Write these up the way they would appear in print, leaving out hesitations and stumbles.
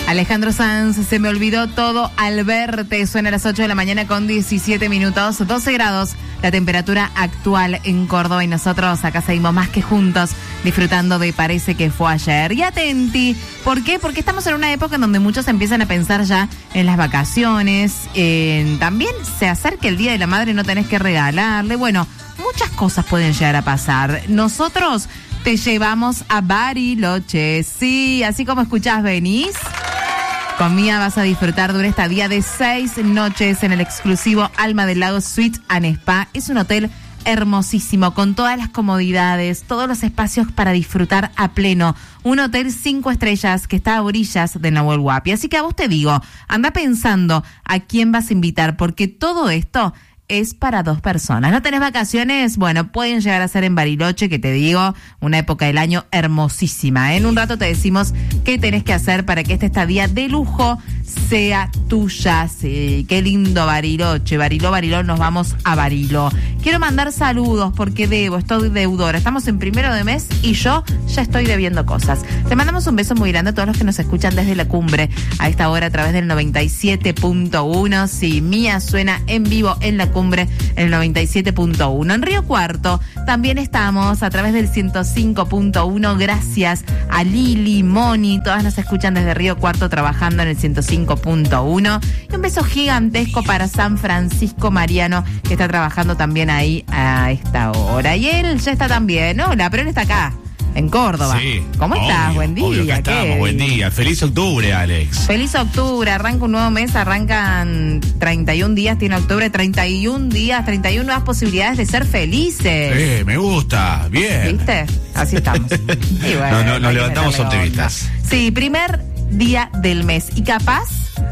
Alejandro Sanz, se me olvidó todo al verte. Suena a las 8 de la mañana con 17 minutos, 12 grados. La temperatura actual en Córdoba y nosotros acá seguimos más que juntos disfrutando de Parece que fue ayer. Y atenti, ¿por qué? Porque estamos en una época en donde muchos empiezan a pensar ya en las vacaciones. También se acerca el Día de la Madre, no tenés que regalarle. Bueno, muchas cosas pueden llegar a pasar. Nosotros te llevamos a Bariloche. Sí, así como escuchás, venís. Con Mía vas a disfrutar de una estadía de 6 noches en el exclusivo Alma del Lago Suite and Spa. Es un hotel hermosísimo, con todas las comodidades, todos los espacios para disfrutar a pleno. Un hotel 5 estrellas que está a orillas de Nahuel Huapi. Así que a vos te digo, anda pensando a quién vas a invitar, porque todo esto es para 2 personas. ¿No tenés vacaciones? Bueno, pueden llegar a ser en Bariloche, que te digo, una época del año hermosísima. En un rato te decimos qué tenés que hacer para que esta estadía de lujo sea tuya. Sí, qué lindo Bariloche. Bariló, nos vamos a Barilo. Quiero mandar saludos porque estoy deudora. Estamos en 1 de mes y yo ya estoy debiendo cosas. Te mandamos un beso muy grande a todos los que nos escuchan desde la cumbre a esta hora a través del 97.1. Sí, Mía suena en vivo en la cumbre, el 97.1. En Río Cuarto también estamos a través del 105.1. Gracias a Lili, Moni, todas nos escuchan desde Río Cuarto trabajando en el 105.1. Y un beso gigantesco para San Francisco Mariano, que está trabajando también ahí a esta hora. Y él ya está también. Hola, pero él está acá, en Córdoba. Sí, ¿Cómo estás? Buen día. Obvio que estamos, buen día. Feliz octubre, Alex. Feliz octubre, arranca un nuevo mes, arrancan 31 días, tiene octubre, 31 días, 31 nuevas posibilidades de ser felices. Me gusta, bien. ¿Viste? Así estamos. Y bueno, no, nos levantamos optimistas. Sí, primer día del mes. Y capaz,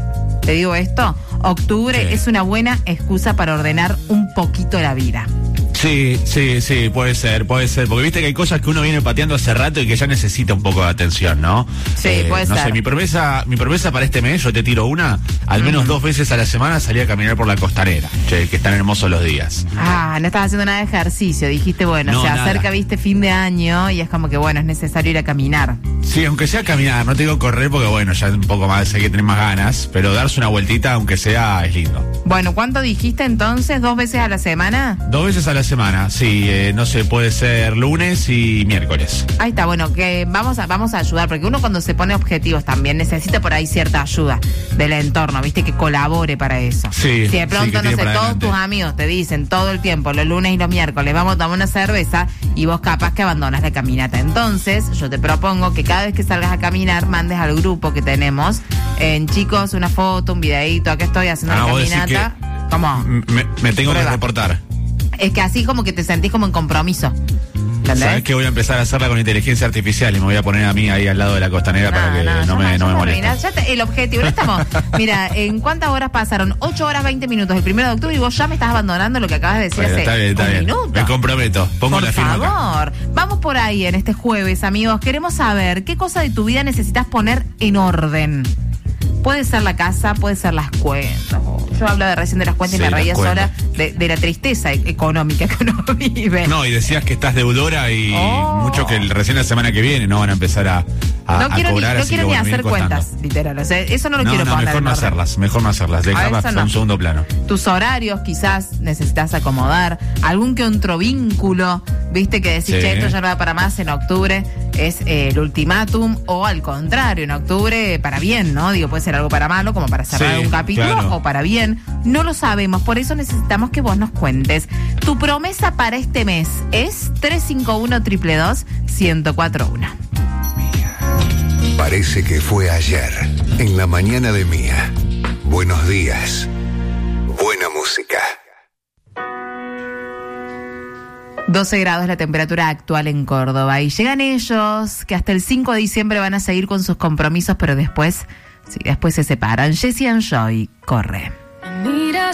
te digo esto, octubre es una buena excusa para ordenar un poquito la vida. Sí, puede ser, porque viste que hay cosas que uno viene pateando hace rato y que ya necesita un poco de atención, ¿no? Sí, puede ser. No sé, mi promesa para este mes, yo te tiro una, al menos 2 veces a la semana salir a caminar por la costanera, que están hermosos los días. No estás haciendo nada de ejercicio, dijiste, bueno, no, se acerca, viste, fin de año y es como que, bueno, es necesario ir a caminar. Sí, aunque sea caminar, no te digo correr porque, bueno, ya un poco más, hay que tener más ganas, pero darse una vueltita, aunque sea, es lindo. Bueno, ¿cuánto dijiste entonces? ¿2 veces a la semana? 2 veces a la semana, sí, no sé, puede ser lunes y miércoles. Ahí está, bueno, que vamos a ayudar, porque uno cuando se pone objetivos también necesita por ahí cierta ayuda del entorno, viste, que colabore para eso. Sí. Si de pronto, no sé, todos tus amigos te dicen todo el tiempo, los lunes y los miércoles, vamos a tomar una cerveza, y vos capaz que abandonas la caminata. Entonces, yo te propongo que cada vez que salgas a caminar, mandes al grupo que tenemos, chicos, una foto, un videíto, acá estoy haciendo la caminata. ¿Cómo? Me tengo que reportar. Es que así como que te sentís como en compromiso. ¿Entendés? Sabes que voy a empezar a hacerla con inteligencia artificial y me voy a poner a mí ahí al lado de la costanera para que no me moleste. El objetivo, no estamos. Mira, ¿en cuántas horas pasaron? 8 horas 20 minutos el 1 de octubre y vos ya me estás abandonando lo que acabas de decir hace un minuto. Me comprometo. Pongo la firma. Por favor, vamos por ahí en este jueves, amigos. Queremos saber qué cosa de tu vida necesitas poner en orden. Puede ser la casa, puede ser las cuentas. Yo hablaba recién de las cuentas y me reía sola de la tristeza económica que uno vive. No, y decías que estás deudora y muchos que recién la semana que viene no van a empezar a cobrar. No quiero ni hacer cuentas, literal. O sea, eso no lo quiero poner. Mejor no hacerlas. Dejarlas a un segundo plano. Tus horarios quizás necesitas acomodar. Algún que otro vínculo, viste, que decís, che, esto ya no va para más en octubre. Es el ultimátum, o al contrario, en octubre para bien, ¿no? Digo, puede ser algo para malo, como para cerrar un capítulo, o para bien. No lo sabemos, por eso necesitamos que vos nos cuentes. Tu promesa para este mes es 351-222-1041. Parece que fue ayer, en la mañana de Mía. Buenos días. Buena música. 12 grados la temperatura actual en Córdoba. Y llegan ellos, que hasta el 5 de diciembre van a seguir con sus compromisos, pero después se separan. Jessie and Joy, corre.